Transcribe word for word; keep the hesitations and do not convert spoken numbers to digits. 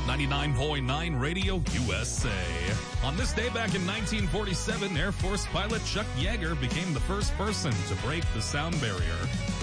ninety-nine point nine Radio U S A. On this day back in nineteen forty-seven, Air Force pilot Chuck Yeager became the first person to break the sound barrier.